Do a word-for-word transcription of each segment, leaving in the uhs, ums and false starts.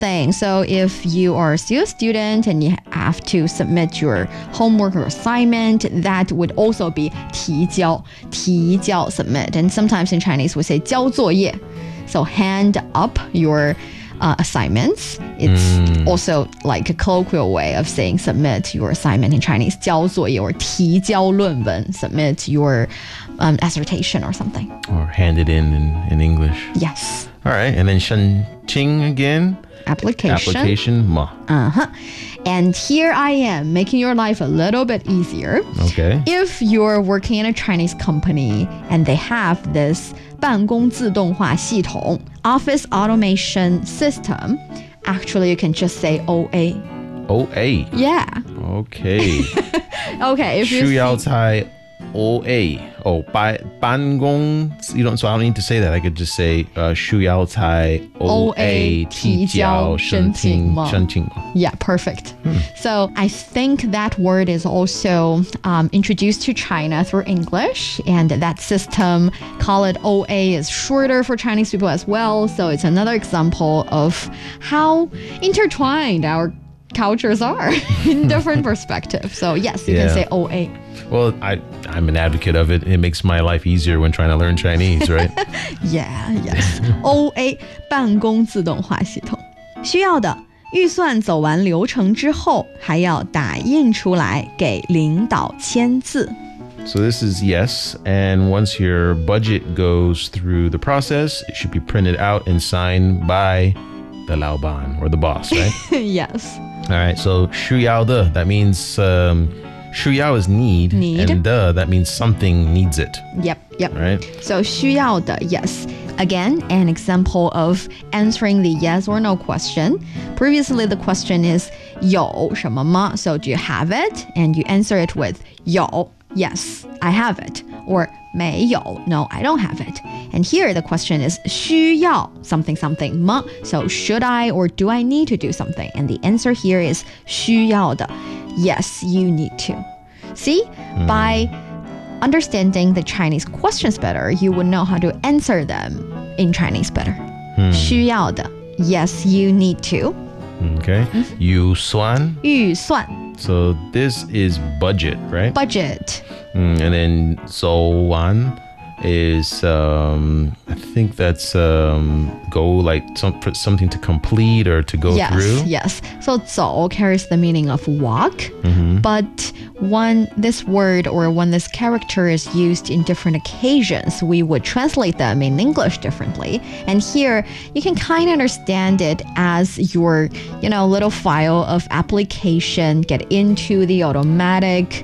thing. So if you are still a student and you have to submit your homework or assignment, that would also be 提交,提交, submit. And sometimes in Chinese we say 交作业. So hand up your uh, assignments. It's mm. also like a colloquial way of saying submit your assignment in Chinese. 交作业 or 提交论文, submit your um, dissertation or something. Or hand it in in, in English. Yes. All right. And then 申请 again. Application. Application. Ma. Uh-huh. And here I am making your life a little bit easier. Okay. If you're working in a Chinese company and they have this 办公自动化系统, office automation system, actually you can just say O A. O A. Yeah. Okay. Okay. If 需要在 O A. Oh, 办公, you don't, so I don't need to say that. I could just say, uh, 需要在 O A 提交申请吗? Yeah, perfect. Hmm. So I think that word is also um, introduced to China through English, and that system, call it O A, is shorter for Chinese people as well. So it's another example of how intertwined our cultures are in different perspectives. So yes, you yeah. can say O A. Well, I, I'm an advocate of it. It makes my life easier when trying to learn Chinese, right? Yeah, yes. O A 办公自动化系统。需要的预算走完流程之后，还要打印出来给领导签字。 So this is yes, and once your budget goes through the process, it should be printed out and signed by the 老板 or the boss, right? Yes. All right, so 需要的, that means um, 需要 is need, need, and 的, that means something needs it. Yep, yep. Right? So 需要的, yes. Again, an example of answering the yes or no question. Previously, the question is 有什么吗? So do you have it? And you answer it with 有, yes, I have it. Or 没有, no, I don't have it. And here the question is 需要 something something 吗? So should I or do I need to do something? And the answer here is 需要的. Yes, you need to. See, mm. by understanding the Chinese questions better, you would know how to answer them in Chinese better. Mm. 需要的. Yes, you need to. Okay. 预算. 预算. So this is budget, right? Budget. Mm, and then 走完 is, um, I think that's um, go like some, something to complete or to go yes, through. Yes. So 走 carries the meaning of walk, mm-hmm. but when this word or when this character is used in different occasions, we would translate them in English differently. And here you can kind of understand it as your, you know, little file of application get into the automatic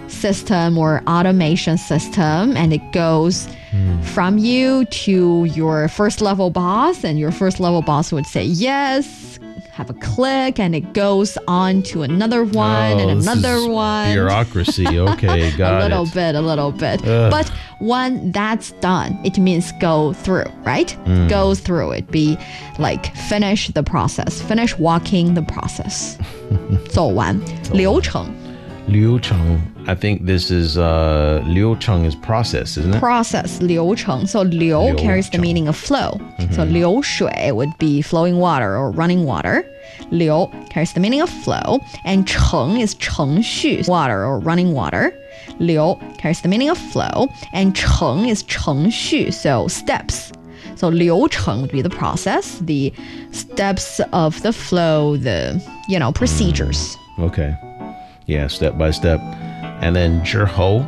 system or automation system, and it goes mm. from you to your first level boss, and your first level boss would say yes, have a click, and it goes on to another one oh, and another one. Bureaucracy. Okay, got it. A little it. bit, a little bit. Ugh. But when that's done, it means go through, right? Mm. Go through it. Be like finish the process, finish walking the process. 走完流程. 流程. I think this is uh 流程 is process, isn't it? Process, 流程. So 流 carries the meaning of flow. Mm-hmm. So 流水 would be flowing water or running water. 流 carries the meaning of flow, and 程 is 程序, water or running water. 流 carries the meaning of flow, and 程 is 程序, so steps. So 流程 would be the process, the steps of the flow, the, you know, procedures. Mm, okay. Yeah, step by step. And then 之后,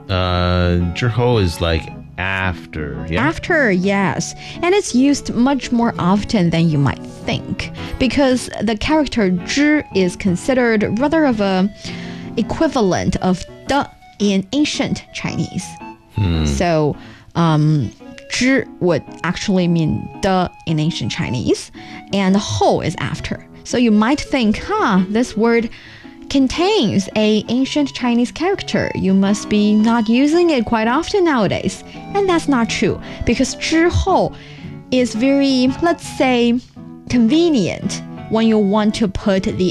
uh, 之后 is like after. Yeah? After, yes. And it's used much more often than you might think, because the character 之 is considered rather of a equivalent of 的 in ancient Chinese. Hmm. So, um, 之 would actually mean 的 in ancient Chinese, and 后 is after. So you might think, huh, this word contains a ancient Chinese character. You must be not using it quite often nowadays. And that's not true, because 之后 is very, let's say, convenient when you want to put the